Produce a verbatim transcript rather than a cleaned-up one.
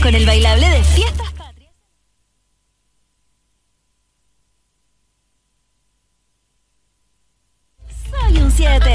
con el bailable de Fiestas Patrias. Soy un siete.